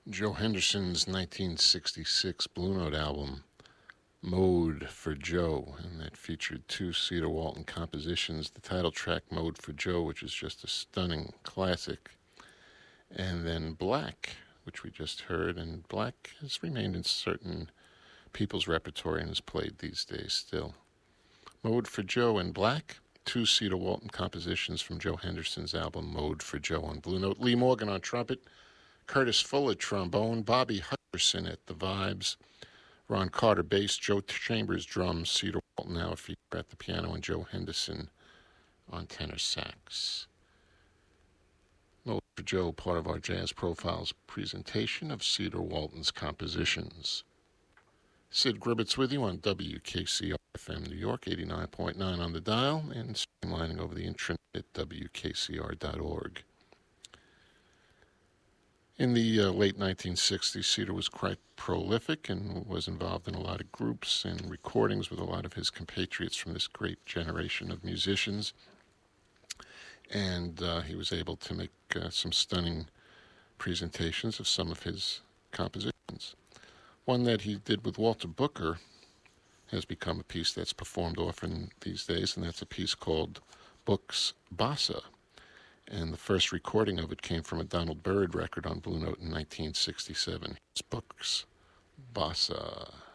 Joe Henderson's 1966 Blue Note album, Mode for Joe, and that featured two Cedar Walton compositions. The title track, Mode for Joe, which is just a stunning classic, and then Black, which we just heard, and Black has remained in certain people's repertory and is played these days still. Mode for Joe and Black, two Cedar Walton compositions from Joe Henderson's album Mode for Joe on Blue Note. Lee Morgan on trumpet, Curtis Fuller trombone, Bobby Hutcherson at the vibes, Ron Carter bass, Joe Chambers drums, Cedar Walton now at the piano, and Joe Henderson on tenor sax. Mode for Joe, part of our Jazz Profiles presentation of Cedar Walton's compositions. Sid Gribbets with you on WKCR FM New York, 89.9 on the dial, and streamlining over the intranet at WKCR.org. In the late 1960s, Cedar was quite prolific and was involved in a lot of groups and recordings with a lot of his compatriots from this great generation of musicians. And he was able to make some stunning presentations of some of his compositions. One that he did with Walter Booker has become a piece that's performed often these days, and that's a piece called Book's Bossa. And the first recording of it came from a Donald Byrd record on Blue Note in 1967. It's Book's Bossa.